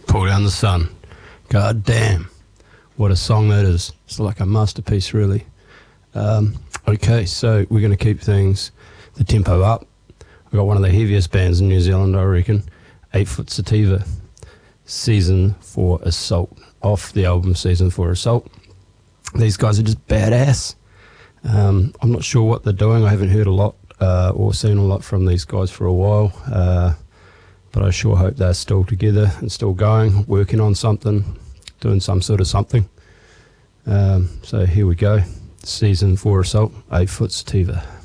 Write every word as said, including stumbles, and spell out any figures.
Pull Down the Sun. God damn, what a song that is. It's like a masterpiece, really. Um, okay, so we're going to keep things, the tempo up. We've got one of the heaviest bands in New Zealand, I reckon, Eight Foot Sativa, Season for Assault, off the album Season for Assault. These guys are just badass. Um, I'm not sure what they're doing. I haven't heard a lot uh, or seen a lot from these guys for a while. Uh, But I sure hope they're still together and still going, working on something, doing some sort of something. Um, so here we go. Season for Assault, Eight Foot Sativa.